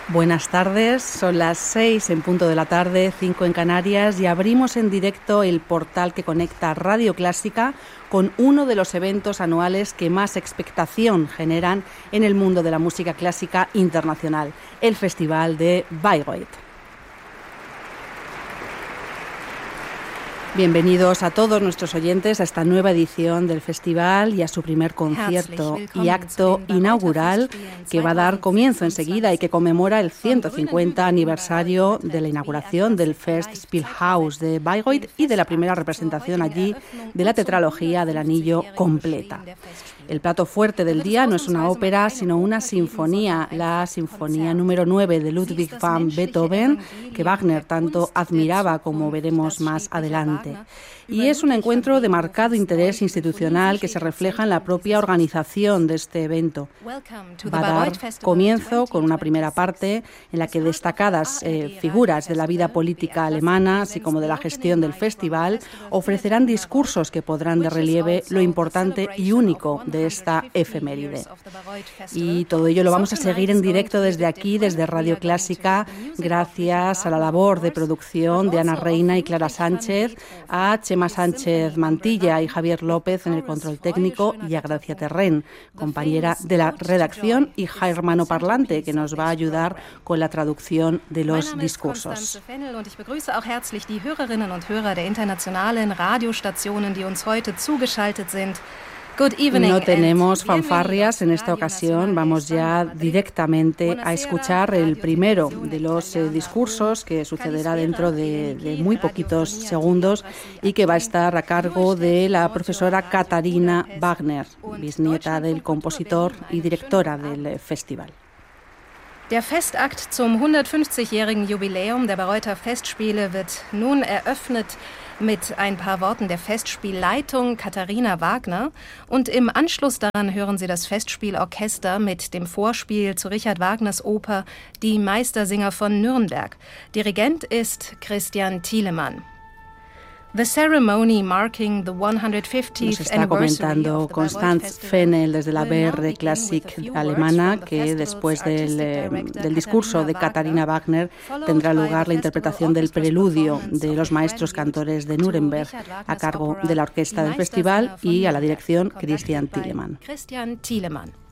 Buenas tardes, son las 6 en punto de la tarde, 5 en Canarias, y abrimos en directo el portal que conecta Radio Clásica con uno de los eventos anuales que más expectación generan en el mundo de la música clásica internacional, el Festival de Bayreuth. Bienvenidos a todos nuestros oyentes a esta nueva edición del festival y a su primer concierto y acto inaugural que va a dar comienzo enseguida y que conmemora el 150 aniversario de la inauguración del Festspielhaus de Bayreuth y de la primera representación allí de la tetralogía del Anillo completa. El plato fuerte del día no es una ópera, sino una sinfonía, la Sinfonía número 9 de Ludwig van Beethoven, que Wagner tanto admiraba, como veremos más adelante. Y es un encuentro de marcado interés institucional que se refleja en la propia organización de este evento. Va a dar comienzo con una primera parte en la que destacadas figuras de la vida política alemana, así como de la gestión del festival, ofrecerán discursos que pondrán de relieve lo importante y único de esta efeméride. Y todo ello lo vamos a seguir en directo desde aquí, desde Radio Clásica, gracias a la labor de producción de Ana Reina y Clara Sánchez, a Chema Sánchez Mantilla y Javier López en el control técnico, y a Gracia Terren, compañera de la redacción y germano parlante, que nos va a ayudar con la traducción de los discursos. No tenemos fanfarrias en esta ocasión, vamos ya directamente a escuchar el primero de los discursos que sucederá dentro de muy poquitos segundos y que va a estar a cargo de la profesora Katharina Wagner, bisnieta del compositor y directora del festival. Der Festakt zum 150-jährigen Jubiläum der Bayreuther Festspiele wird nun eröffnet mit ein paar Worten der Festspielleitung Katharina Wagner, und im Anschluss daran hören Sie das Festspielorchester mit dem Vorspiel zu Richard Wagners Oper Die Meistersinger von Nürnberg. Dirigent ist Christian Thielemann. Nos está comentando Constanz Fennel desde la BR Classic alemana que después del discurso de Katharina Wagner tendrá lugar la interpretación del preludio de los maestros cantores de Nuremberg a cargo de la orquesta del festival y a la dirección Christian Thielemann.